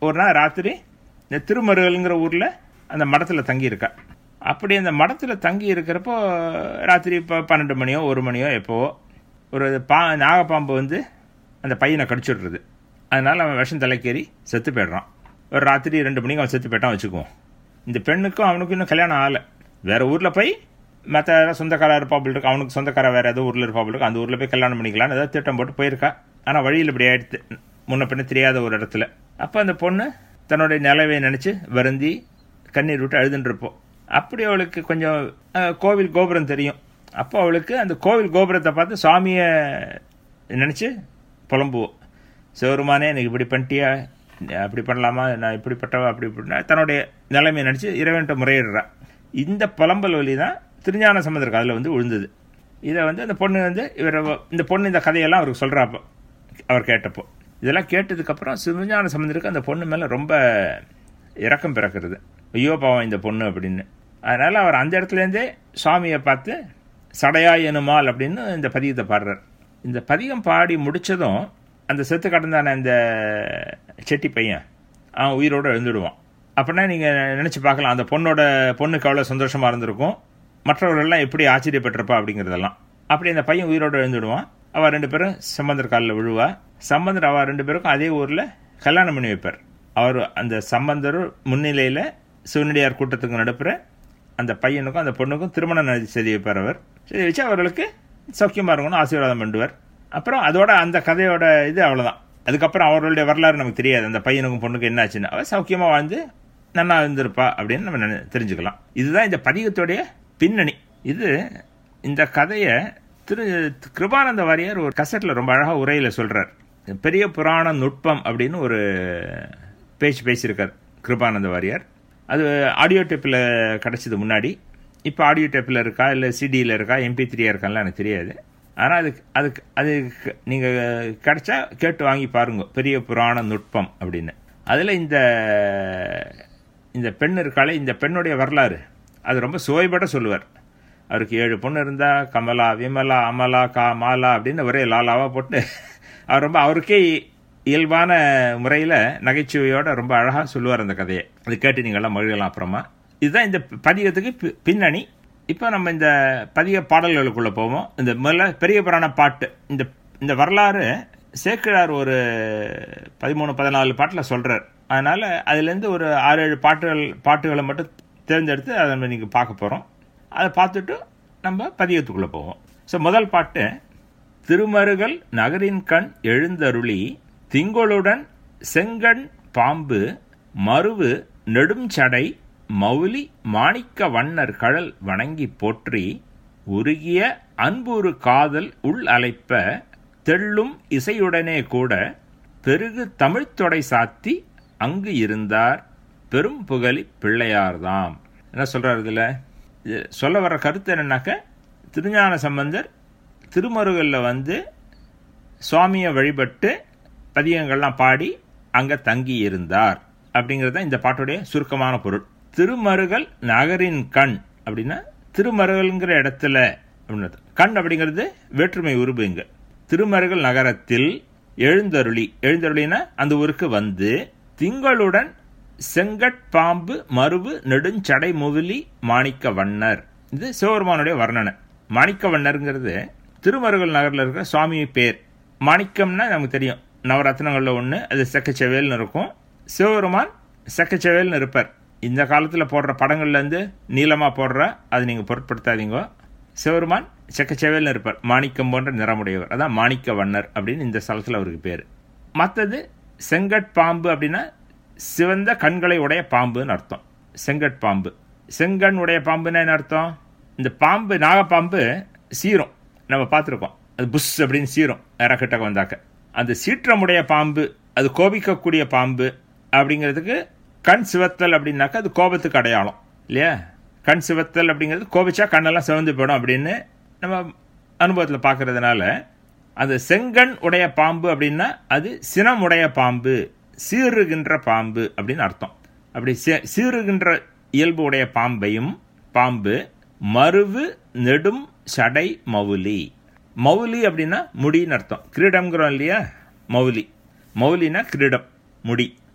ஒரு நாள் ராத்திரி இந்த திருமருகல்ங்கிற ஊரில் அந்த மடத்தில் தங்கியிருக்கா. அப்படி அந்த மடத்தில் தங்கி இருக்கிறப்போ ராத்திரி இப்போ 12 மணியோ 1 மணியோ எப்போவோ ஒரு நாகப்பாம்பு வந்து அந்த பையனை கடிச்சுடுறது. அதனால் அவன் விஷம் தலைக்கேறி செத்து போய்ட்றான். ஒரு ராத்திரி 2 மணிக்கு அவன் செத்து போய்ட்டான் வச்சுக்குவோம். இந்த பெண்ணுக்கும் அவனுக்கும் இன்னும் கல்யாணம் ஆகலை. வேறு ஊரில் போய் மற்ற சொந்தக்காரர் இருப்பாப்பில் இருக்கு, அவனுக்கு சொந்தக்காரர் வேறு ஏதோ ஊரில் இருப்பாப்பில் இருக்கு, அந்த ஊரில் போய் கல்யாணம் பண்ணிக்கலான்னு ஏதாவது திட்டம் போட்டு போயிருக்கா. ஆனால் வழியில் இப்படி ஆயிடுத்து, முன்ன பின்ன தெரியாத ஒரு இடத்துல. அப்போ அந்த பொண்ணு தன்னுடைய நிலவை நினச்சி வருந்தி கண்ணீர் விட்டு அழுதுன்றிருப்போம். அப்படி அவளுக்கு கொஞ்சம் கோவில் கோபுரம் தெரியும். அப்போ அவளுக்கு அந்த கோவில் கோபுரத்தை பார்த்து சுவாமியை நினச்சி புலம்புவோம். சிவருமானே எனக்கு இப்படி பண்ணிட்டியா, அப்படி பண்ணலாமா, நான் இப்படிப்பட்டவா, அப்படி இப்படின்னா தன்னுடைய நிலைமையை நினச்சி இறைவன்கிட்ட முறையிடுறா. இந்த புலம்பல் வழி தான் திருஞான சம்பந்தர் காதில் வந்து விழுந்தது. இதை வந்து அந்த பொண்ணு வந்து இந்த பொண்ணு இந்த கதையெல்லாம் அவருக்கு சொல்கிறாப்போ அவர் கேட்டப்போ, இதெல்லாம் கேட்டதுக்கப்புறம் திருஞான சம்பந்தருக்கு அந்த பொண்ணு மேலே ரொம்ப இரக்கம் பிறக்கிறது. ஐயோ பாவம் இந்த பொண்ணு அப்படின்னு. அதனால் அவர் அந்த இடத்துலேருந்தே சுவாமியை பார்த்து சடையாய் எனுமால் அப்படின்னு இந்த பதிகத்தை பாடுறார். இந்த பதிகம் பாடி முடித்ததும் அந்த செத்து கடந்தான இந்த செட்டி பையன் அவன் உயிரோடு எழுந்துடுவான். அப்படின்னா நீங்கள் நினச்சி பார்க்கலாம் அந்த பொண்ணுக்கு அவ்வளோ சந்தோஷமாக இருந்திருக்கும், மற்றவர்கள்லாம் எப்படி ஆச்சரியப்பட்டிருப்பா அப்படிங்கிறதெல்லாம். அப்படி அந்த பையன் உயிரோடு எழுந்துடுவான். அவள் 2 பேரும் சம்பந்தர் காலில் விழுவா. சம்பந்தர் அவள் 2 பேருக்கும் அதே ஊரில் கல்யாணம் பண்ணி வைப்பார். அவர் அந்த சம்பந்தர் முன்னிலையில் சிவனடியார் கூட்டத்துக்கு நடுப்புற அந்த பையனுக்கும் அந்த பொண்ணுக்கும் திருமணம் செய்து வைப்பார். அவர் செய்து வச்சு அவர்களுக்கு சௌக்கியமாக இருக்கணும்னு ஆசீர்வாதம் பண்ணுவார். அப்புறம் அதோட அந்த கதையோட இது அவ்வளோதான். அதுக்கப்புறம் அவர்களுடைய வரலாறு நமக்கு தெரியாது, அந்த பையனுக்கும் பொண்ணுக்கும் என்ன ஆச்சுன்னு. அவள் சௌக்கியமாக வாழ்ந்து நன்னா இருந்திருப்பா அப்படின்னு நம்ம தெரிஞ்சுக்கலாம். இதுதான் இந்த பதிகத்துடைய பின்னணி. இந்த கதையை கிருபானந்த வாரியார் ஒரு கசட்டில் ரொம்ப அழகாக உரையில் சொல்கிறார். பெரிய புராண நுட்பம் அப்படின்னு ஒரு பேசியிருக்கார் கிருபானந்த வாரியார். அது ஆடியோ டேப்பில் கிடச்சது முன்னாடி. இப்போ ஆடியோ டேப்பில் இருக்கா இல்லை சிடியில் இருக்கா MP3 இருக்கான்லாம் எனக்கு தெரியாது. ஆனால் அதுக்கு நீங்கள் கிடைச்சா கேட்டு வாங்கி பாருங்க, பெரிய புராண நுட்பம் அப்படின்னு. அதில் இந்த பெண் இருக்காளே, இந்த பெண்ணுடைய வரலாறு அது ரொம்ப சுவைபட சொல்லுவார். அவருக்கு 7 பொண்ணு இருந்தால் கமலா, விமலா, அமலா, மாலா அப்படின்னு ஒரே லாலாவாக போட்டு அவர் ரொம்ப அவருக்கே இயல்பான முறையில் நகைச்சுவையோட ரொம்ப அழகாக சொல்லுவார் அந்த கதையை. அது கேட்டு நீங்கள்லாம் மகிழலாம். அப்புறமா இதுதான் இந்த பதிகத்துக்கு பின்னணி. இப்போ நம்ம இந்த பதிக பாடல்களுக்குள்ளே போவோம். இந்த முதல்ல பெரிய புராண பாட்டு, இந்த வரலாறு சேக்கிழார் ஒரு 13-14 பாட்டில் சொல்கிறார். அதனால் அதுலேருந்து ஒரு 6-7 பாட்டுகளை மட்டும் தேர்ந்தெடுத்து அதை நம்ம நீங்கள் பார்க்க போகிறோம். அதை பார்த்துட்டு நம்ம பதிகத்துக்குள்ளே போவோம். ஸோ முதல் பாட்டு, திருமருகல் நகரின் கண் எழுந்தருளி திங்களுடன் செங்கண் பாம்பு மருவு நெடுஞ்சடை மௌலி மாணிக்க வண்ணர் கழல் வணங்கி போற்றி உருகிய அன்புறு காதல் உள் அலைப்ப தெள்ளும் இசையுடனே கூட பெருகு தமிழ்த்தொடை சாத்தி அங்கு இருந்தார் பெரும் புகழி பிள்ளையார்தாம். என்ன சொல்றாரு இதில்? சொல்ல வர்ற கருத்து என்னன்னாக்க, திருஞான சம்பந்தர் திருமருகலில் வந்து சுவாமியை வழிபட்டு பதிகங்கள்லாம் பாடி அங்கே தங்கி இருந்தார் அப்படிங்கிறது தான் இந்த பாட்டுடைய சுருக்கமான பொருள். திருமருகல் நகரின் கண் அப்படின்னா திருமருகல்ங்கிற இடத்துல அப்படின்றது. கண் அப்படிங்கிறது வேற்றுமை உருபு. இங்க திருமருகல் நகரத்தில் எழுந்தருளினா அந்த ஊருக்கு வந்து திங்களுடன் செங்கட்பாம்பு மருவு நெடுஞ்சடை முவிலி மாணிக்க வண்ணர். இது சிவபெருமானுடைய வர்ணனை. மாணிக்க வண்ணருங்கிறது திருமருகல் நகரில் இருக்கிற சுவாமி பேர். மாணிக்கம்னா நமக்கு தெரியும், நவரத்னங்களில் ஒன்று. அது செக்கச்செவேல்னு இருக்கும். சிவபெருமான் செக்கச்செவேல்னு இருப்பார். இந்த காலத்தில் போடுற படங்கள்லேருந்து நீளமாக போடுற அது நீங்கள் பொருட்படுத்தாதீங்க. சிவபெருமான் செக்கச்செவேல்னு இருப்பார், மாணிக்கம் போன்ற நிறமுடையவர். அதான் மாணிக்க வண்ணர் அப்படின்னு இந்த ஸ்தலத்தில் அவருக்கு பேர். மற்றது செங்கட்பாம்பு அப்படின்னா சிவந்த கண்களை உடைய பாம்புன்னு அர்த்தம். செங்கட்பாம்பு, செங்கண் உடைய பாம்புன்னா என்ன அர்த்தம்? இந்த பாம்பு, நாகப்பாம்பு சீரும், நம்ம பார்த்துருக்கோம். அது புஷ் அப்படின்னு சீரும் இறக்கிட்டக்க வந்தாக்க. அந்த சீற்றமுடைய பாம்பு, அது கோபிக்கக்கூடிய பாம்பு அப்படிங்கிறதுக்கு கண் சிவத்தல் அப்படின்னாக்கா அது கோபத்துக்கு அடையாளம் இல்லையா? கண் சிவத்தல் அப்படிங்கிறது கோபிச்சா கண்ணெல்லாம் சிவந்து போயிடும் அப்படின்னு நம்ம அனுபவத்தில் பார்க்கறதுனால, அந்த செங்கண் உடைய பாம்பு அப்படின்னா அது சினமுடைய பாம்பு, சீறுகின்ற பாம்பு அப்படின்னு அர்த்தம். அப்படி சீறுகின்ற இயல்பு உடைய பாம்பையும் பாம்பு மருவு நெடும் சடை மவுலி. மவுலி அப்படின்னா முடின்னு அர்த்தம். கிரீடம்ங்கிறோம் இல்லையா? மவுலினா கிரீடம், முடி.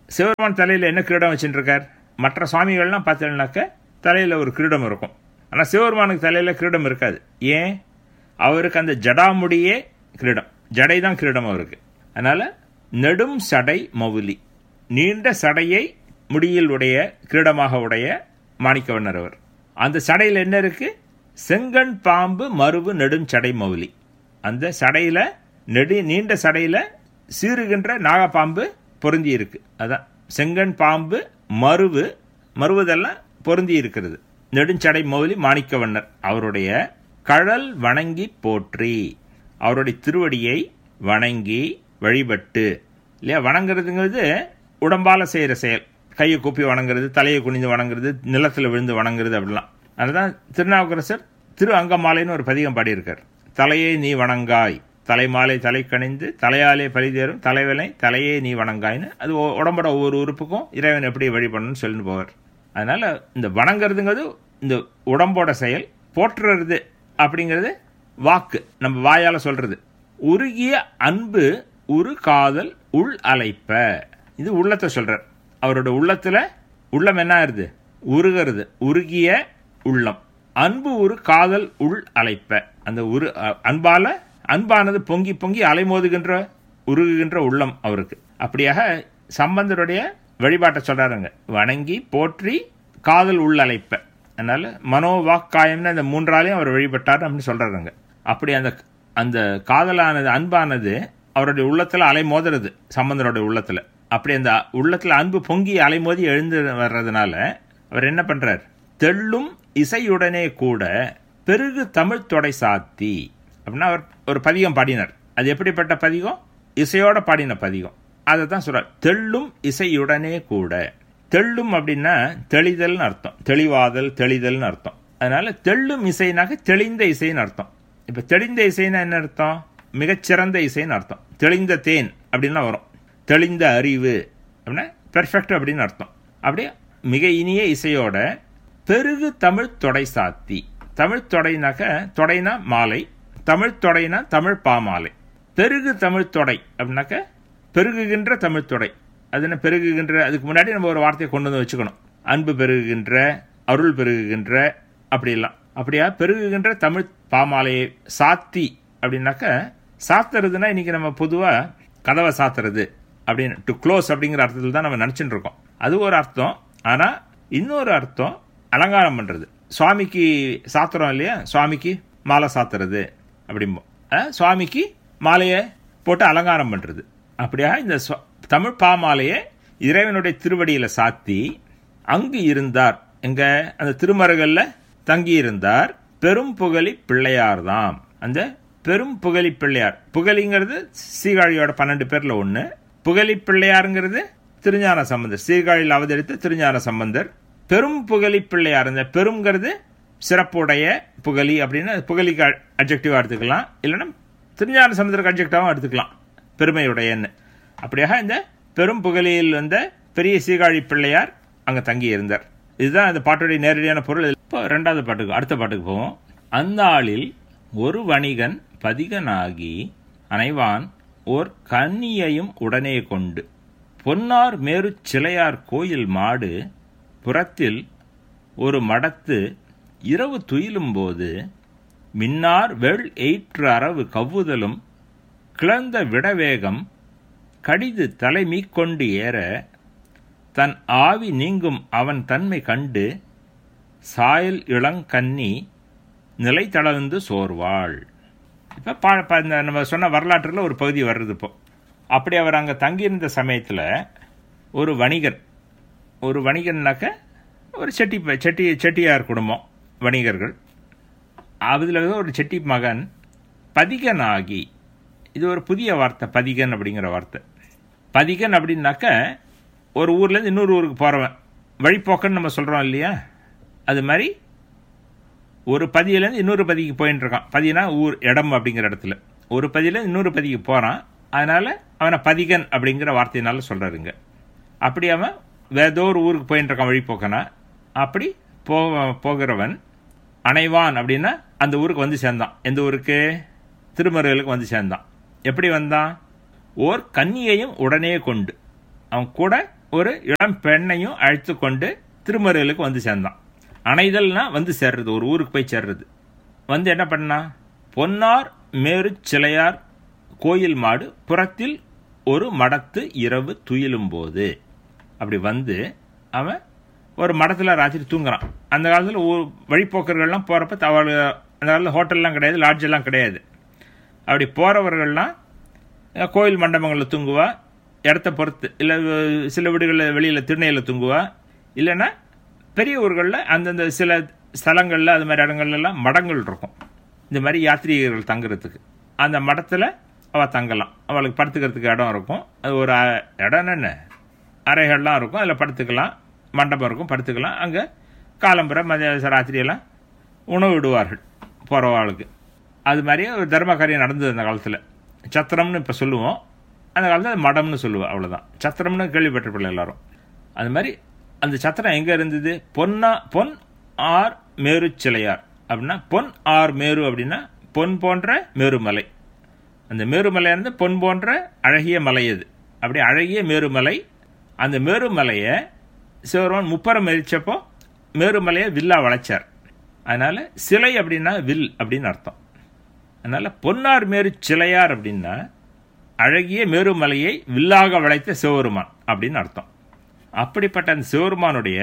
சிவபெருமான் தலையில் என்ன கிரீடம் வச்சுட்டு இருக்கார்? மற்ற சுவாமிகள்லாம் பார்த்தீங்கன்னாக்க தலையில் ஒரு கிரீடம் இருக்கும். ஆனால் சிவபெருமானுக்கு தலையில் கிரீடம் இருக்காது. ஏன்? அவருக்கு அந்த ஜடாமுடியே கிரீடம், ஜடை தான் கிரீடம் அவருக்கு. அதனால் நெடும் சடை மவுலி, நீண்ட சடையை முடியில் உடைய கிரீடமாக உடைய மாணிக்கவண்ணர் அவர். அந்த சடையில் என்ன இருக்கு? செங்கண் பாம்பு மருவு நெடும் சடை மவுலி. அந்த சடையில் நீண்ட சடையில் சீறுகின்ற நாகப்பாம்பு பொருந்தி இருக்கு. அதான் செங்கண் பாம்பு மருவதெல்லாம் பொருந்தி இருக்கிறது. நெடுஞ்சடை மௌலி மாணிக்கவண்ணர் அவருடைய கழல் வணங்கி போற்றி, அவருடைய திருவடியை வணங்கி வழிபட்டு. இல்லையா? வணங்குறதுங்கிறது உடம்பால செய்கிற செயல். கையை கூப்பி வணங்குறது, தலையை குனிந்து வணங்குறது, நிலத்தில் விழுந்து வணங்குறது, அப்படிலாம். அதுதான் திருநாவுக்கரசர் திரு அங்கமாலைன்னு ஒரு பதிகம் பாடியிருக்கார். தலையை நீ வணங்காய், தலைமாலை தலை கணிந்து தலையாலே பரிதேறும் தலைவனை தலையே நீ வணங்காய்னு. அது உடம்போட ஒவ்வொரு உறுப்புக்கும் இறைவன் எப்படி வழிபடணும்னு சொல்லிட்டு போவார். அதனால இந்த வணங்குறதுங்கிறது இந்த உடம்போட செயல். போற்றுறது அப்படிங்கிறது வாக்கு, நம்ம வாயால் சொல்றது. உருகிய அன்பு உரு காதல் உள் அலைப்ப, இது உள்ளத்தை சொல்றார். அவரோட உள்ளம் என்ன ஆகுது? உருகிறது. உருகிய உள்ளம். அன்பு ஒரு காதல் உள் அலைப்ப, அந்த அன்பானது பொங்கி பொங்கி அலைமோதுகின்ற உருகுகின்ற உள்ளம் அவருக்கு. அப்படியாக சம்பந்தருடைய வழிபாட்டை சொல்றாருங்க. வணங்கி போற்றி காதல் உள் அலைப்ப. அதனால மனோவாக்காயம்னு அந்த மூன்றாலையும் அவர் வழிபட்டார் அப்படின்னு சொல்றாருங்க. அப்படி அந்த காதலானது, அன்பானது அவருடைய உள்ளத்துல அலைமோதுறது, சம்பந்தருடைய உள்ளத்துல. அப்படி அந்த உள்ளத்துல அன்பு பொங்கி அலைமோதி எழுந்து வர்றதுனால அவர் என்ன பண்றார்? தெள்ளும் இசையுடனே கூட பெருகு தமிழ் தொடை சாத்தி அப்படின்னா அவர் ஒரு பதிகம் பாடினார். அது எப்படிப்பட்ட பதிகம்? இசையோட பாடின பதிகம். அதை தான் சொல்றார். தெள்ளும் இசையுடனே கூட. தெள்ளும் அப்படின்னா தெளிதல்னு அர்த்தம், தெளிவாதல், தெளிதல்னு அர்த்தம். அதனால தெள்ளும் இசைனாக்க தெளிந்த இசைன்னு அர்த்தம். இப்ப தெளிந்த இசைன்னா என்ன அர்த்தம்? மிகச்சிறந்த இசைன்னு அர்த்தம். தெளிந்த தேன் அப்படின்னா வரும். தெளிந்த அறிவு அப்படின்னா பெர்ஃபெக்ட் அப்படின்னு அர்த்தம். அப்படியே மிக இனிய இசையோட பெருகு தமிழ் தொடை சாத்தி. தமிழ் தொடைனாக்க, தொடைனா மாலை, தமிழ் தொடைனா தமிழ் பாமாலை. பெருகு தமிழ் தொடை அப்படின்னாக்க பெருகுகின்ற தமிழ் தொடை. அது என்ன பெருகுகின்ற? அதுக்கு முன்னாடி நம்ம ஒரு வார்த்தையை கொண்டு வந்து வச்சுக்கணும். அன்பு பெருகுகின்ற, அருள் பெருகுகின்ற, அப்படிலாம். அப்படியா பெருகுகின்ற தமிழ் பாமாலையை சாத்தி அப்படின்னாக்க, சாத்துறதுன்னா இன்னைக்கு நம்ம பொதுவாக கதவை சாத்துறது அப்படின்னு, டு க்ளோஸ் அப்படிங்கிற அர்த்தத்தில் தான் நம்ம நினச்சிட்டு இருக்கோம். அது ஒரு அர்த்தம். ஆனால் இன்னொரு அர்த்தம் அலங்காரம் பண்ணுறது. சுவாமிக்கு சாத்துறோம் இல்லையா? சுவாமிக்கு மாலை சாத்துறது அப்படிம்போம். சுவாமிக்கு மாலையை போட்டு அலங்காரம் பண்ணுறது. அப்படியா இந்த தமிழ் பாமாலையை இறைவனுடைய திருவடியில் சாத்தி அங்கு இருந்தார். எங்க? அந்த திருமருகல்ல தங்கி இருந்தார். பெரும் புகழி பிள்ளையார் தாம். அந்த பெரும் புகழி பிள்ளையார், புகழிங்கிறது சீர்காழியோட 12 பேர்ல ஒன்று. புகழி பிள்ளையாருங்கிறது திருஞான சம்பந்தர், சீர்காழியில் அவதரித்த திருஞான சம்பந்தர். பெரும் புகழி பிள்ளையார், இந்த பெரும்ங்கிறது சிறப்புடைய புகழி அப்படின்னு, புகழிக்கு அட்ஜெக்டிவா எடுத்துக்கலாம், இல்லைன்னா திருஞான சம்பந்தருக்கு அட்ஜெக்டிவாகவும் எடுத்துக்கலாம், பெருமையுடையன்னு. அப்படியாக இந்த பெரும் புகழியில் வந்த பெரிய சீர்காழி பிள்ளையார் அங்கே தங்கி இருந்தார். இதுதான் அந்த பாட்டுடைய நேரடியான பொருள். இப்போ ரெண்டாவது பாட்டுக்கு, அடுத்த பாட்டுக்கு போவோம். அந்த ஆளில் ஒரு வணிகன் பதிகனாகி அனைவான் ஓர் கன்னியையும் உடனே கொண்டு பொன்னார் மேரு சிலையார் கோயில் மாடு புறத்தில் ஒரு மடத்து இரவு துயிலும் போது மின்னார் வெள் எயிற்று அரவு கவ்வுதலும் கிளந்த விடவேகம் கடிது தலை மீக்கொண்டு ஏற தன் ஆவி நீங்கும் அவன் தன்மை கண்டு சாயல் இளங்கன்னி நிலை தளர்ந்து சோர்வாள். இப்போ இந்த நம்ம சொன்ன வரலாற்றில் ஒரு பகுதி வர்றது. இப்போ அப்படி அவர் அங்கே தங்கியிருந்த சமயத்தில் ஒரு வணிகர்னாக்க ஒரு செட்டியார் குடும்பம், வணிகர்கள். அதில் ஒரு செட்டி மகன் பதிகனாகி, இது ஒரு புதிய வார்த்தை, பதிகன் அப்படிங்கிற வார்த்தை. பதிகன் அப்படின்னாக்க ஒரு ஊர்லேருந்து இன்னொரு ஊருக்கு போகிறவன், வழிப்போக்கன்னு நம்ம சொல்கிறோம் இல்லையா? அது மாதிரி ஒரு பதியிலேருந்து இன்னொரு பதிக்கு போயின்னு இருக்கான். பதினா ஊர், இடம் அப்படிங்கிற இடத்துல. ஒரு பதியிலேருந்து இன்னொரு பதிக்கு போகிறான். அதனால் அவனை பதிகன் அப்படிங்கிற வார்த்தையினால சொல்கிறாருங்க. அப்படி அவன் வேதோ ஒரு ஊருக்கு போயின்னு இருக்கான், வழிப்போக்கனா. அப்படி போகிறவன் அனைவான் அப்படின்னா அந்த ஊருக்கு வந்து சேர்ந்தான். எந்த ஊருக்கு? திருமருகலுக்கு வந்து சேர்ந்தான். எப்படி வந்தான்? ஓர் கன்னியையும் உடனே கொண்டு, அவன் கூட ஒரு இளம் பெண்ணையும் அழைத்து கொண்டு திருமருகலுக்கு வந்து சேர்ந்தான். அணைதல்னா வந்து சேர்றது, ஒரு ஊருக்கு போய் சேர்றது. வந்து என்ன பண்ணா, பொன்னார் மேரு சிலையார் கோயில் மாடு புறத்தில் ஒரு மடத்து இரவு துயிலும் போது. அப்படி வந்து அவன் ஒரு மடத்தில் ராத்திரி தூங்குறான். அந்த காலத்தில் வழிப்போக்கர்கள்லாம் போகிறப்ப அந்த காலத்தில் ஹோட்டல்லாம் கிடையாது, லாட்ஜெல்லாம் கிடையாது. அப்படி போகிறவர்கள்லாம் கோயில் மண்டபங்களில் தூங்குவா, இடத்த பொறுத்து. இல்லை சில வீடுகளில் வெளியில் திருநெல்வேலியில் தூங்குவா, இல்லைன்னா பெரிய ஊர்களில் அந்தந்த சில ஸ்தலங்களில் அது மாதிரி இடங்கள்லாம் மடங்கள் இருக்கும், இந்த மாதிரி யாத்திரிகர்கள் தங்குறதுக்கு. அந்த மடத்தில் அவள் தங்கலாம், அவளுக்கு படுத்துக்கிறதுக்கு இடம் இருக்கும். அது ஒரு இடம் என்ன அறைகள்லாம் இருக்கும், அதில் படுத்துக்கலாம், மண்டபம் இருக்கும், படுத்துக்கலாம். அங்கே காலம்புரை மதிய ராத்திரியெல்லாம் உணவு விடுவார்கள் போகிறவாளுக்கு. அது மாதிரியே ஒரு தர்ம காரியம் நடந்தது அந்த காலத்தில். சத்திரம்னு இப்போ சொல்லுவோம், அந்த காலத்தில் அது மடம்னு சொல்லுவோம், அவ்வளோதான். சத்திரம்னு கேள்விப்பட்டிருப்பில்ல எல்லாரும். அது மாதிரி அந்த சத்திரம் எங்கே இருந்தது, பொன் ஆர் மேரு சிலையார் அப்படின்னா, பொன் ஆர் மேரு அப்படின்னா பொன் போன்ற மேருமலை. அந்த மேருமலை இருந்து பொன் போன்ற அழகிய மலை. அது அப்படி அழகிய மேருமலை. அந்த மேருமலையை சிவருமான் முப்பரம் எரிச்சப்போ மேருமலையை வில்லா வளைச்சார். அதனால சிலை அப்படின்னா வில் அப்படின்னு அர்த்தம். அதனால பொன்னார் மேரு சிலையார் அப்படின்னா அழகிய மேருமலையை வில்லாக வளைத்த சிவருமான் அப்படின்னு அர்த்தம். அப்படிப்பட்ட அந்த சிவருமானுடைய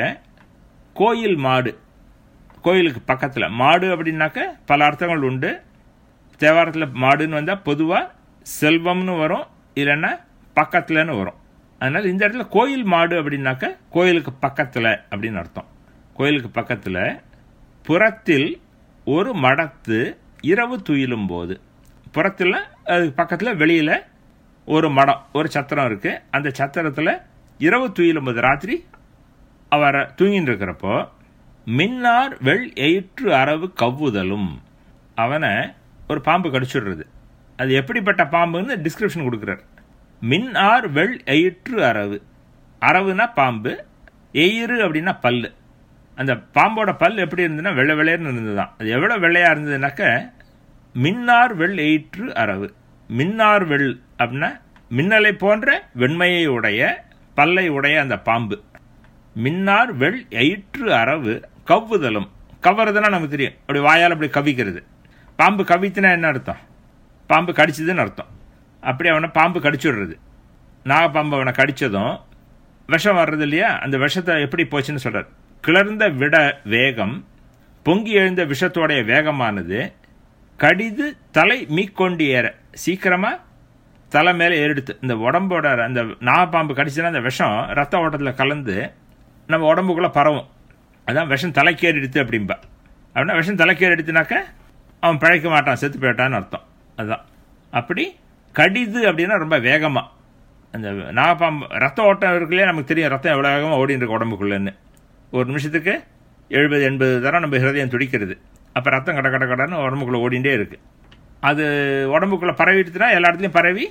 கோயில் மாடு, கோயிலுக்கு பக்கத்தில் மாடு அப்படின்னாக்க பல அர்த்தங்கள் உண்டு. தேவாரத்தில் மாடுன்னு வந்தால் பொதுவாக செல்வம்னு வரும், இல்லைன்னா பக்கத்துலன்னு வரும். அதனால் இந்த இடத்துல கோயில் மாடு அப்படின்னாக்க கோயிலுக்கு பக்கத்தில் அப்படின்னு அர்த்தம். கோயிலுக்கு பக்கத்தில் புறத்தில் ஒரு மடத்து இரவு துயிலும் போது. புறத்தில் அது பக்கத்தில் வெளியில் ஒரு மடம், ஒரு சத்திரம் இருக்குது. அந்த சத்திரத்தில் இரவு துயிலும் போது, ராத்திரி அவர் தூங்கின்னு இருக்கிறப்போ, மின்னார் வெள் எயிற்று அரவு கவ்வுதலும், அவனை ஒரு பாம்பு கடிச்சுடுறது. அது எப்படிப்பட்ட பாம்புன்னு டிஸ்கிரிப்ஷன் கொடுக்குறார். மின்னார் வெள் எயிற்று அரவு, அரவுனா பாம்பு, எயிறு அப்படின்னா பல்லு. அந்த பாம்போட பல் எப்படி இருந்ததுன்னா வெள்ளை வெள்ளையர்னு இருந்ததுதான். அது எவ்வளோ வெள்ளையாக இருந்ததுனாக்க மின்னார் வெள் எயிற்று அரவு. மின்னார் வெள் அப்படின்னா மின்னலை போன்ற வெண்மையை உடைய பல்லை உடைய அந்த பாம்பு. மின்னார் வெள் எயிற்று அரவு கவ்வுதலும், கவ்வுறதுன்னா நமக்கு தெரியும், அப்படி வாயால் அப்படி கவிக்கிறது. பாம்பு கவித்துனா என்ன அர்த்தம், பாம்பு கடிச்சதுன்னு அர்த்தம். அப்படி அவனை பாம்பு கடிச்சுடுறது. நாகப்பாம்பு அவனை கடித்ததும் விஷம் வர்றது இல்லையா, அந்த விஷத்தை எப்படி போச்சுன்னு சொல்கிறார். கிளர்ந்த விட வேகம், பொங்கி எழுந்த விஷத்தோடைய வேகமானது கடிது தலை மீக்கொண்டு ஏற, சீக்கிரமாக தலை மேலே ஏறிடுத்து. இந்த உடம்போட அந்த நாகப்பாம்பு கடிச்சுன்னா அந்த விஷம் ரத்த ஓட்டத்தில் கலந்து நம்ம உடம்புக்குள்ளே பரவும். அதான் விஷம் தலைக்கேறிடுத்து அப்படின்பா. அப்படின்னா விஷம் தலைக்கேறிடுத்துனாக்க அவன் பழைக்க மாட்டான், செத்து போயிட்டான்னு அர்த்தம். அதுதான். அப்படி கடிது அப்படின்னா ரொம்ப வேகமாக. அந்த நாகப்பாம்பு ரத்த ஓட்டம் இருக்குல்லையே, நமக்கு தெரியும் ரத்தம் எவ்வளோ வேகமாக ஓடின்னு இருக்கு உடம்புக்குள்ளேன்னு. ஒரு நிமிஷத்துக்கு 70-80 தரம் நம்ம ஹிருதயம் துடிக்கிறது. அப்போ ரத்தம் கட கட கடன்னு உடம்புக்குள்ளே ஓடிண்டே இருக்குது. அது உடம்புக்குள்ளே பரவிட்டுனா எல்லா இடத்துலையும் பரவி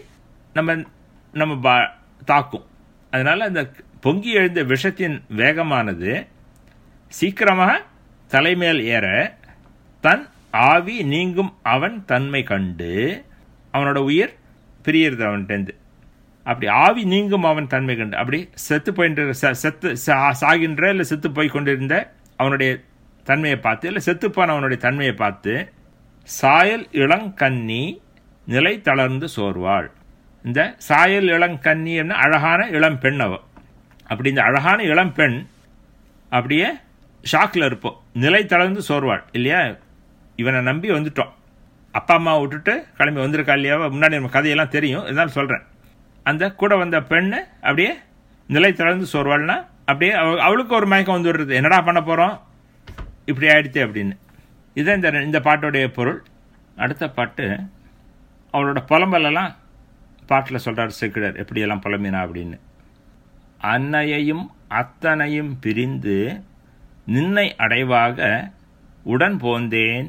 நம்ம தாக்கும். அதனால் அந்த பொங்கி எழுந்த விஷத்தின் வேகமானது சீக்கிரமாக தலைமேல் ஏற தன் ஆவி நீங்கும் அவன் தன்மை கண்டு, அவனோட உயிர் பிரியறது அவன்கிட்டேருந்து. அப்படி ஆவி நீங்கும் அவன் தன்மை கண்டு, அப்படி செத்து போயிட்டு சாகின்ற இல்லை செத்து போய் கொண்டிருந்த அவனுடைய தன்மையை பார்த்து, இல்லை செத்துப்பான அவனுடைய தன்மையை பார்த்து, சாயல் இளங்கன்னி நிலை தளர்ந்து சோர்வாள். இந்த சாயல் இளங்கன்னி என்ன, அழகான இளம் பெண் அவ. அப்படி இந்த அழகான இளம் பெண் அப்படியே ஷாக்கில் இருப்போம், நிலை தளர்ந்து சோர்வாள் இல்லையா. இவனை நம்பி வந்துட்டோம், அப்பா அம்மா விட்டுட்டு கிளம்பி வந்திருக்கா இல்லையா. முன்னாடி நம்ம கதையெல்லாம் தெரியும், இருந்தாலும் சொல்கிறேன். அந்த கூட வந்த பெண்ணு அப்படியே நிலை தளர்ந்து சோர்வாள்னா அப்படியே அவளுக்கு ஒரு மயக்கம் வந்து விடுறது, என்னடா பண்ண போகிறோம் இப்படி ஆயிடுச்சு அப்படின்னு. இதுதான் இந்த பாட்டோடைய பொருள். அடுத்த பாட்டு அவளோட புலம்பலெல்லாம் பாட்டில் சொல்கிறார் சேக்கிழார், எப்படியெல்லாம் புலம்பினா அப்படின்னு. அன்னையையும் அத்தனையும் பிரிந்து நின்னை அடைவாக உடன் போந்தேன்,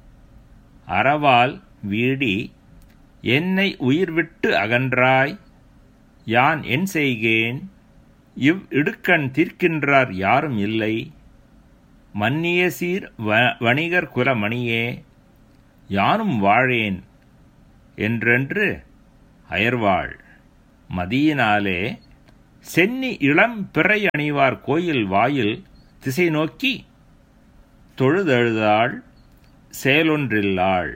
அறவால் வீடி என்னை உயிர் விட்டு அகன்றாய், யான் என் செய்கேன், இவ் இடுக்கண் தீர்க்கின்றார் யாரும் இல்லை, மன்னிய சீர் வணிகர் குலமணியே, யானும் வாழேன் என்றென்று அயர்வாள், மதியினாலே சென்னி இளம் பிறை அணிவார் கோயில் வாயில் திசை நோக்கி தொழுதழுதாள் செயலொன்றில்லாள்.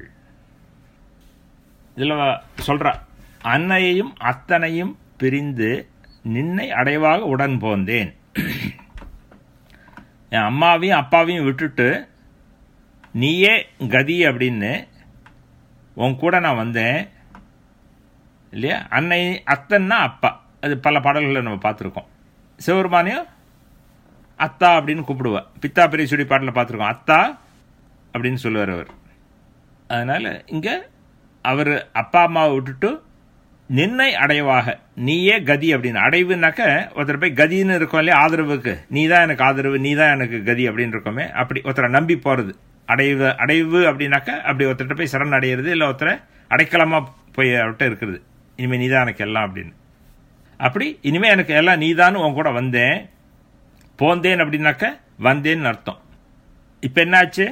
இதில் சொல்றா, அன்னையையும் அத்தனையும் பிரிந்து நின்னை அடைவாக உடன் போந்தேன். என் அம்மாவையும் அப்பாவையும் விட்டுட்டு நீயே கதி அப்படின்னு உன் கூட நான் வந்தேன் இல்லையா. அன்னை அத்தன்னா அப்பா, அது பல பாடல்களை நம்ம பார்த்துருக்கோம். சிவபெருமானையும் அத்தா அப்படின்னு கூப்பிடுவா. பித்தா பெரிய சுடி பாட்டில் பார்த்துருக்கோம், அத்தா அப்படின்னு சொல்லுவார் அவர். அதனால் இங்கே அவர் அப்பா அம்மாவை விட்டுட்டு நின்னை அடைவாக நீயே கதி அப்படின்னு. அடைவுனாக்க ஒருத்தர் போய் கதின்னு இருக்கோம் இல்லையா, ஆதரவுக்கு நீ தான் எனக்கு ஆதரவு, நீ தான் எனக்கு கதி அப்படின்னு இருக்கோமே, அப்படி ஒருத்தரை நம்பி போகிறது அடைவு அப்படின்னாக்க அப்படி ஒருத்தர்கிட்ட போய் சரண் அடையிறது, இல்லை ஒருத்தரை அடைக்கலமாக போய் அவர்கிட்ட இருக்கிறது. இனிமேல் நீ தான் எனக்கு எல்லாம் அப்படின்னு. அப்படி இனிமேல் எனக்கு எல்லாம் நீதான்னு உன் கூட வந்தேன். போந்தேன் அப்படின்னாக்க வந்தேன்னு அர்த்தம். இப்போ என்னாச்சு?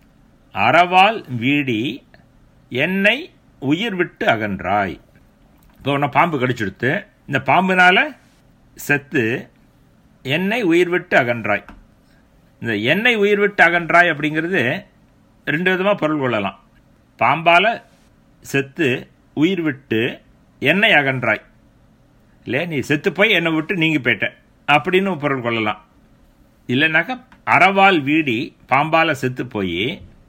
அறவால் வீடி என்னை உயிர் விட்டு அகன்றாய். இப்போ உன்னை பாம்பு கடிச்சுடுத்து, இந்த பாம்புனால செத்து என்னை உயிர் விட்டு அகன்றாய். இந்த என்னை உயிர் விட்டு அகன்றாய் அப்படிங்கிறது ரெண்டு விதமாக பொருள் கொள்ளலாம். பாம்பால் செத்து உயிர் விட்டு என்னை அகன்றாய் இல்லை, நீ செத்து போய் என்னை விட்டு நீங்கி போயிட்ட அப்படின்னு பொருள் கொள்ளலாம். இல்லைனாக்கா அறவால் வீடி பாம்பால் செத்து போய்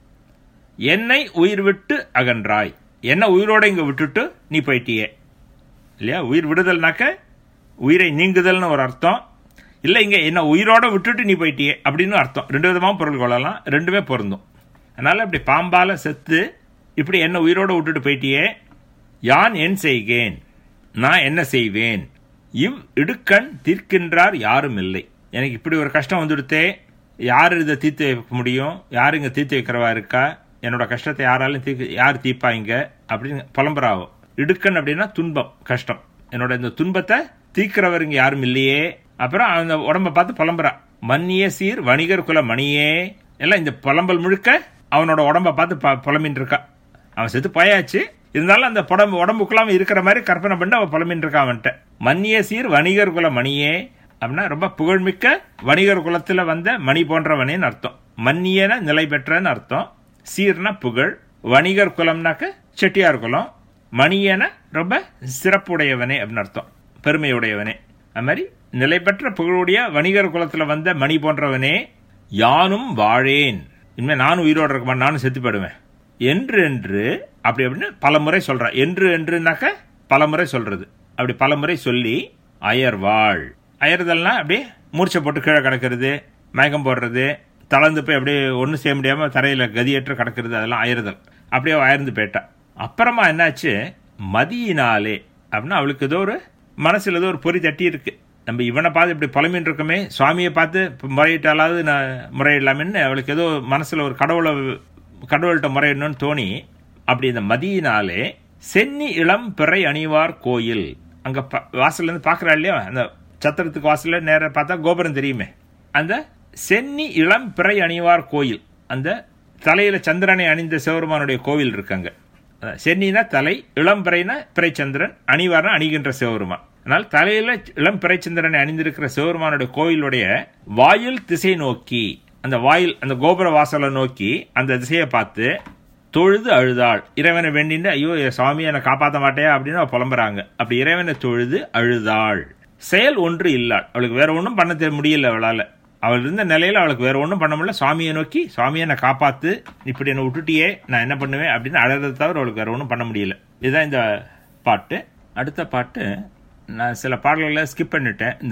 என்னை உயிர் விட்டு அகன்றாய், என்ன உயிரோட இங்கே விட்டுட்டு நீ போயிட்டியே இல்லையா. உயிர் விடுதல்னாக்க உயிரை நீங்குதல்னு ஒரு அர்த்தம். இல்லை இங்கே என்ன உயிரோட விட்டுட்டு நீ போயிட்டியே அப்படின்னு அர்த்தம். ரெண்டு விதமாக பொருள் கொள்ளலாம், ரெண்டுமே பொருந்தும். அதனால் இப்படி பாம்பால் செத்து இப்படி என்ன உயிரோடு விட்டுட்டு போயிட்டியே, யான் என் செய்கேன், நான் என்ன செய்வேன், இவ் இடுக்கண் தீர்க்கின்றார் யாரும் இல்லை. எனக்கு இப்படி ஒரு கஷ்டம் வந்துடுத்தே, யார் இதை தீர்த்து வைக்க முடியும், யார் இங்கே தீர்த்து வைக்கிறவா இருக்கா, என்னோட கஷ்டத்தை யாராலும் யார் தீர்ப்பாங்க அப்படின்னு புலம்புறாவும். இடுக்கண் அப்படின்னா துன்பம், கஷ்டம். என்னோட இந்த துன்பத்தை தீர்க்கிறவர் இங்கே யாரும் இல்லையே. அப்புறம் அந்த உடம்பை பார்த்து புலம்புறா, மன்னிய சீர் வணிகர் குல மணியே. எல்லாம் இந்த புலம்பல் முழுக்க அவனோட உடம்பை பார்த்து புலம்பின் இருக்கா. அவன் செத்து போயாச்சு, இருந்தாலும் அந்த உடம்புக்குள்ளாம இருக்கிற மாதிரி கற்பனை பண்ணி அவன் புலம்பின் இருக்கா அவன்கிட்ட. மன்னிய சீர் வணிகர் குல மணியே அப்படின்னா ரொம்ப புகழ்மிக்க வணிகர் குலத்துல வந்த மணி போன்றவனேன்னு அர்த்தம். மன்னியன நிலை பெற்றன்னு அர்த்தம். சீர்னா புகழ், வணிகர் குலம்னாக்க செட்டியார் குலம், மணியன ரொம்ப சிறப்புடையவனே அப்படின்னு அர்த்தம், பெருமையுடையவனே. அது மாதிரி நிலை பெற்ற புகழுடைய வணிகர் குலத்துல வந்த மணி போன்றவனே, யானும் வாழேன், இனிமேல் நானும் உயிரோடு இருக்க மாட்டேன், நானும் செத்து போயிடுவேன் என்று என்று அப்படி அப்படின்னு பல முறை சொல்றான். என்றுனாக்க பல முறை சொல்றது. அப்படி பல முறை சொல்லி அயர்வாள், அயர்தல்னா அப்படியே மூர்ச்சை போட்டு கீழே கிடக்கிறது, மயக்கம் போடுறது, தளர்ந்து போய் அப்படியே ஒன்றும் செய்ய முடியாமல் தரையில் கதியற்று கிடக்கிறது, அதெல்லாம் அயர்தல். அப்படியே அயர்ந்து போயிட்டா. அப்புறமா என்னாச்சு? மதியினாலே அப்படின்னா அவளுக்கு ஏதோ ஒரு மனசில் ஏதோ ஒரு பொறி தட்டி இருக்கு. நம்ம இவனை பார்த்து இப்படி புலமின் இருக்கமே, சுவாமியை பார்த்து முறையிட்டாலாவது நான் முறையிடலாமேன்னு அவளுக்கு ஏதோ மனசில் ஒரு கடவுள்கிட்ட முறையிடணும்னு தோணி, அப்படி இந்த மதியினாலே சென்னி இளம் பிறை அணிவார் கோயில், அங்கே வாசல்லேருந்து பார்க்குறா இல்லையா, அந்த சத்திரத்துக்கு வாசலில் நேராக பார்த்தா கோபுரம் தெரியுமே, அந்த சென்னி இளம் பிறை அணிவார் கோயில், அந்த தலையில் சந்திரனை அணிந்த சிவபெருமானுடைய கோவில் இருக்காங்க. சென்னினா தலை, இளம் பிறைனா பிறைச்சந்திரன், அணிவார்னா அணிகின்ற சிவபெருமான். ஆனால் தலையில இளம் பிறைச்சந்திரனை அணிந்திருக்கிற சிவபெருமானுடைய கோயிலுடைய வாயில் திசை நோக்கி, அந்த வாயில் அந்த கோபுர வாசலை நோக்கி அந்த திசையை பார்த்து தொழுது அழுதாள். இறைவனை வேண்டின்னு, ஐயோ சுவாமி என்னை காப்பாற்ற மாட்டேயா அப்படின்னு அவள் புலம்புறாங்க. அப்படி இறைவனை தொழுது அழுதாள். செயல் ஒன்று இல்லாள், அவளுக்கு வேற ஒன்றும் பண்ண முடியல. அவள் இருந்த நிலையில அவளுக்கு வேற ஒன்றும் பண்ண முடியல. சுவாமியை நோக்கி, சுவாமியை என்னை காப்பாத்து, இப்படி என்னை விட்டுட்டியே, நான் என்ன பண்ணுவேன் அப்படின்னு அழறதை தவிர அவளுக்கு வேற ஒன்றும் பண்ண முடியல. இதுதான் இந்த பாட்டு. அடுத்த பாட்டு நான் சில பாடல்களை ஸ்கிப் பண்ணிட்டேன், இந்த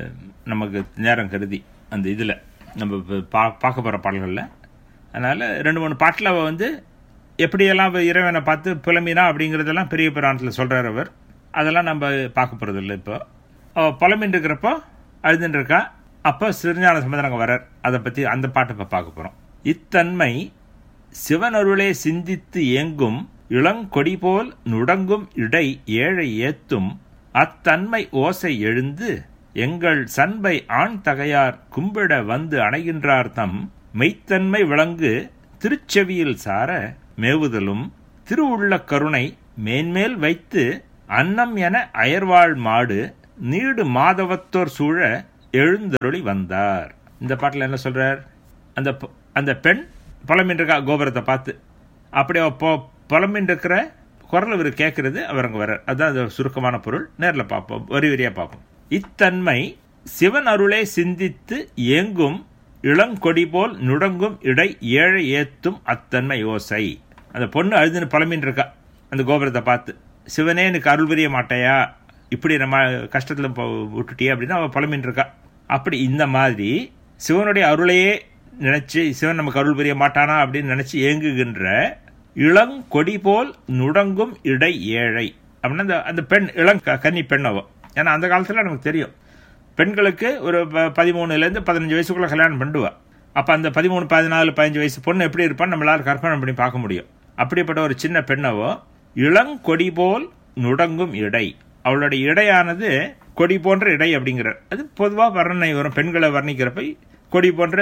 நமக்கு நேரம் கருதி. அந்த இதில் நம்ம பார்க்க போகிற பாடல்களில் அதனால் 2-3 பாட்டில் அவள் வந்து எப்படியெல்லாம் இறைவனை பார்த்து புலம்பினா அப்படிங்கிறதெல்லாம் பெரிய புராணத்தில் சொல்கிறார் அவர். அதெல்லாம் நம்ம பார்க்க போகிறது இல்லை. இப்போ அவள் புலம்பின்னு இருக்கிறப்போ அழுதுன்னு இருக்கா. அப்போ சிறுஞான சம்பந்தர் வரார். அதை பற்றி அந்த பாட்டை இப்போ பார்க்க போகிறோம். இத்தன்மை சிவனருளே சிந்தித்து ஏங்கும் இளங்கொடி போல் நுடங்கும் இடை ஏழை ஏத்தும் அத்தன்மை ஓசை எழுந்து எங்கள் சண்பை ஆண் தகையார் கும்பிட வந்து அணைகின்றார் தம் மெய்த்தன்மை விளங்கு திருச்செவியில் சார மேவுதலும் திருவுள்ள கருணை மேன்மேல் வைத்து அன்னம் என அயர்வாள் மாடு நீடு மாதவத்தோர் சூழ எழுந்தருளி வந்தார். இந்த பாட்டில் என்ன சொல்றார்? அந்த பெண் புலம்பின் இருக்கா கோபுரத்தை பார்த்து. அப்படி புலம்பின் இருக்கிற குரல் இவர் கேட்கறது, அவர் அங்கே வர்றார். அதுதான் அது சுருக்கமான பொருள். நேரில் பார்ப்போம், வரி வரியா பார்ப்போம். இத்தன்மை சிவன் அருளை சிந்தித்து ஏங்கும் இளங்கொடி போல் நுடங்கும் இடை ஏழை ஏத்தும் அத்தன்மை யோசை. அந்த பொண்ணு அழுதுன்னு புலம்பின் இருக்கா அந்த கோபுரத்தை பார்த்து. சிவனே எனக்கு அருள் புரிய மாட்டையா, இப்படி நம்ம கஷ்டத்தில் விட்டுட்டியே அப்படின்னு அவள் புலம்பின் இருக்கா. அப்படி இந்த மாதிரி சிவனுடைய அருளையே நினைச்சு சிவன் நமக்கு அருள் புரிய மாட்டானா அப்படின்னு நினைச்சு ஏங்குகின்ற இளங்கொடி போல் நுடங்கும் இடை ஏழை அப்படின்னா அந்த பெண் கன்னி பெண் அவ. ஏன்னா அந்த காலத்தில் நமக்கு தெரியும், பெண்களுக்கு ஒரு 13லேருந்து 15 வயசுக்குள்ள கல்யாணம் பண்ணுவா. அப்போ அந்த 13, 14, 15 வயசு பொண்ணு எப்படி இருப்பான்னு நம்மளால கற்பனை பண்ணி பார்க்க முடியும். அப்படிப்பட்ட ஒரு சின்ன பெண்ணவோ இளங்கொடி போல் நுடங்கும் இடை, அவளுடைய இடையானது கொடி போன்ற இடை அப்படிங்கிறார். அது பொதுவாக வர்ணனை வரும், பெண்களை வர்ணிக்கிறப்ப கொடி போன்ற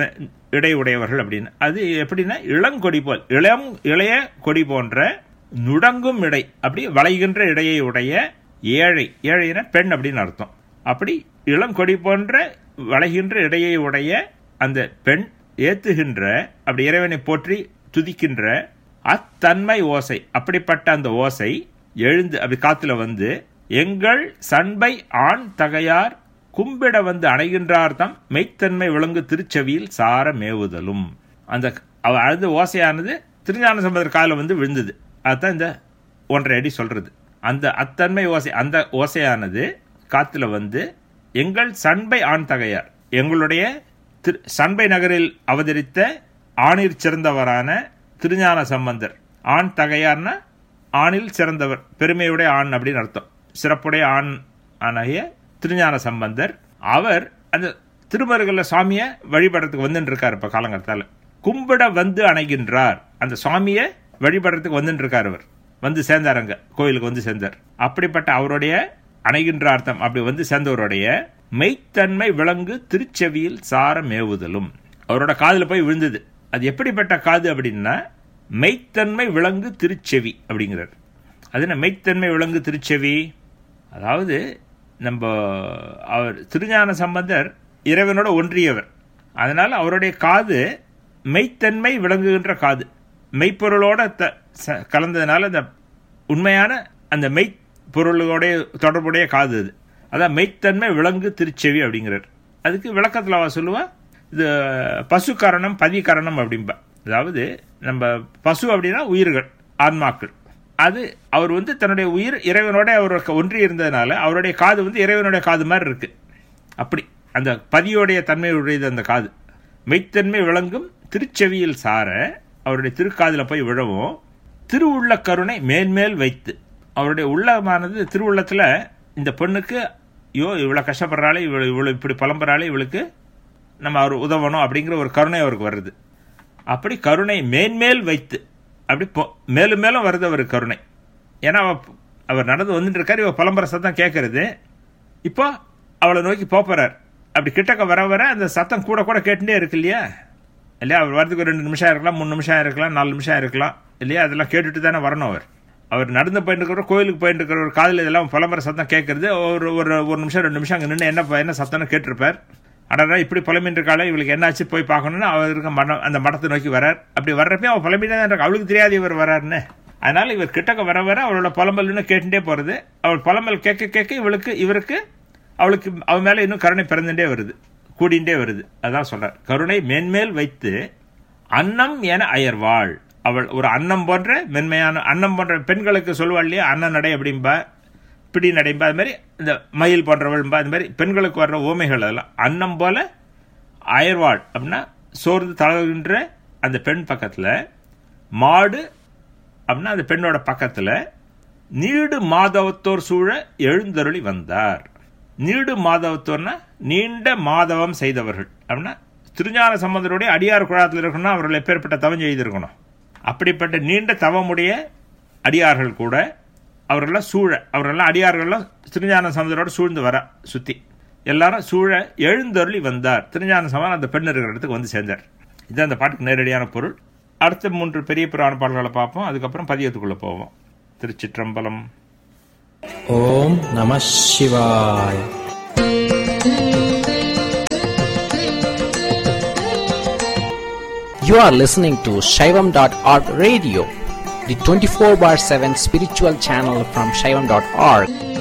இடை உடையவர்கள் அப்படின்னு. அது எப்படின்னா இளங்கொடி போல் இளைய கொடி போன்ற நுடங்கும் இடை, அப்படி வளைகின்ற இடையை உடைய ஏழை, ஏழைனா பெண் அப்படின்னு அர்த்தம். அப்படி இளங்கொடி போன்ற வளைகின்ற இடையை உடைய அந்த பெண் ஏத்துகின்ற, அப்படி இறைவனை போற்றி துதிக்கின்ற அத்தன்மை ஓசை, அப்படிப்பட்ட அந்த ஓசை எழுந்து அப்படி காத்துல வந்து எங்கள் சண்பை ஆண் தகையார் கும்பிட வந்து அணைகின்றார்த்தம் மெய்த்தன்மை விளங்கு திருச்செவியில் சார மேவுதலும். அந்த அழுத ஓசையானது திருஞான சம்பந்தர் காலில் வந்து விழுந்தது. அதுதான் இந்த 1.5 அடி சொல்றது. அந்த அத்தன்மை ஓசை, அந்த ஓசையானது காத்துல வந்து எங்கள் சண்பை ஆண் தகையார், எங்களுடைய சண்பை நகரில் அவதரித்த ஆணிற் சிறந்தவரான திருஞான சம்பந்தர். ஆண் தகையார்னா ஆணில் சிறந்தவர், பெருமையுடைய ஆண் அப்படின்னு அர்த்தம். சிறப்புடைய ஆண் ஆகிய திருஞான சம்பந்தர் அவர் அந்த திருமருகல்ல சுவாமியை வழிபடுறதுக்கு வந்துட்டு இருக்காரு. இப்ப காலங்கத்தால கும்பிட வந்து அணைகின்றார், அந்த சுவாமியை வழிபடுறதுக்கு வந்துட்டு இருக்காரு. அவர் வந்து சேர்ந்தாருங்க, கோயிலுக்கு வந்து சேர்ந்தார். அப்படிப்பட்ட அவருடைய அணைகின்ற அர்த்தம் அப்படி வந்து சேர்ந்தவருடைய மெய்த்தன்மை விளங்கு திருச்செவியில் சார மேவுதலும், அவரோட காதுல போய் விழுந்தது. அது எப்படிப்பட்ட காது அப்படின்னா மெய்த்தன்மை விளங்கு திருச்செவி அப்படிங்கிறார். அது என்ன மெய்த்தன்மை விளங்கு திருச்செவி? அதாவது நம்ம அவர் திருஞான சம்பந்தர் இறைவனோட ஒன்றியவர், அதனால அவருடைய காது மெய்த்தன்மை விளங்குகின்ற காது, மெய்ப்பொருளோட கலந்ததுனால அந்த உண்மையான அந்த மெய்ப்பொருளோட தொடர்புடைய காது அது. அதான் மெய்த்தன்மை விளங்கு திருச்செவி அப்படிங்கிறார். அதுக்கு விளக்கத்தில் அவ சொல்லுவா, இது பசு கரணம் பதி கரணம் அப்படின்பா. அதாவது நம்ம பசு அப்படின்னா உயிர்கள், ஆன்மாக்கள். அது அவர் வந்து தன்னுடைய உயிர் இறைவனோட அவர் ஒன்றி இருந்ததுனால அவருடைய காது வந்து இறைவனுடைய காது மாதிரி இருக்கு. அப்படி அந்த பதியோடைய தன்மையுடையது அந்த காது. மெய்த்தன்மை விளங்கும் திருச்செவியில் சார, அவருடைய திருக்காதில் போய் விழவும் திருவுள்ள கருணை மேன்மேல் வைத்து, அவருடைய உள்ளமானது திருவுள்ளத்தில் இந்த பெண்ணுக்கு ஐயோ இவ்வளோ கஷ்டப்படுறாளே, இவ்வளோ இப்படி புலம்புறாளே, இவளுக்கு நம்ம அவர் உதவணும் அப்படிங்கிற ஒரு கருணை அவருக்கு வருது. அப்படி கருணை மேன்மேல் வைத்து, அப்படி மேலும் மேலும் வருது அவர் கருணை. ஏன்னா அவர் நடந்து வந்துட்டு இருக்காரு, இவ புலம்புற சத்தம் கேட்கறது. இப்போ அவளை நோக்கி போறார். அப்படி கிட்டக்க வர வர அந்த சத்தம் கூட கூட கேட்டுட்டே இருக்கு இல்லையா? இல்லையா? அவர் வரதுக்கு 2 நிமிஷம் இருக்கலாம், 3 நிமிஷம் இருக்கலாம், 4 நிமிஷம் இருக்கலாம் இல்லையா? அதெல்லாம் கேட்டுட்டு தானே வரணும். அவர் நடந்து போயிட்டு இருக்கிற, கோயிலுக்கு போயிட்டு இருக்கிற ஒரு காதில் இதெல்லாம் புலம்புற சத்தம் கேட்கறது. ஒரு நிமிஷம் 2 நிமிஷம் அங்கே நின்று என்ன சத்தம்னு கேட்டிருப்பார். அடடா இப்படி புலம்பின் இருக்காளே, இவளுக்கு என்னாச்சு போய் பார்க்கணும்னு அவருக்கு அந்த மடத்தை நோக்கி வரார். அப்படி வர்றப்பே அவள் புலம்பினே தான் இருக்கா, அவளுக்கு தெரியாது இவர் வராருன்னு. அதனால இவர் கிட்டக்க வர வர அவளோட புலம்பல்னு கேட்டுட்டே போறது. அவள் புலம்பல் கேட்க கேட்க அவளுக்கு அவன் மேல இன்னும் கருணை பிறந்துட்டே வருது, கூடிண்டே வருது. அதான் சொல்றார், கருணை மேன்மேல் வைத்து அன்னம் என அயர்வாள். அவள் ஒரு அன்னம் போன்ற மென்மையான, அன்னம் போன்ற பெண்களுக்கு சொல்வாள் இல்லையா, அன்ன நடை அப்படின்பா, பிடி நடைம்பா, அது மாதிரி இந்த மயில் போன்றவள்பா, அது மாதிரி பெண்களுக்கு வர்ற ஓமைகள் அதெல்லாம். அன்னம் போல அயர்வாள் அப்படின்னா சோர்ந்து தளர்கின்ற அந்த பெண் பக்கத்தில், மாடு அப்படின்னா அந்த பெண்ணோட பக்கத்தில் நீடு மாதவத்தோர் சூழ எழுந்தருளி வந்தார். நீடு மாதவத்தோர்னா நீண்ட மாதவம் செய்தவர்கள் அப்படின்னா திருஞான சம்பந்தருடைய அடியார் குழாத்தில் இருக்கணும். அவர்கள் எப்பேற்பட்ட தவம் செய்திருக்கணும். அப்படிப்பட்ட நீண்ட தவமுடைய அடியார்கள் கூட அவர்களெல்லாம் சூழ, அவர்களெல்லாம் அடியார்கள்லாம் திருஞான சம்பந்தரோட சூழ்ந்து வர சுத்தி எல்லாரும் சூழ எழுந்தருளி வந்தார். திருஞான சம்பந்தர் அந்த பெண் இருக்கிற இடத்துக்கு வந்து சேர்ந்தார். இதுதான் அந்த பாட்டுக்கு நேரடியான பொருள். அடுத்த 3 பெரிய புராண பாடல்களை பார்ப்போம், அதுக்கப்புறம் பதியத்துக்குள்ளே போவோம். திருச்சிற்றம்பலம். ஓம் நம சிவாய். You are listening to Shaivam.org radio, the 24/7 spiritual channel from Shaivam.org.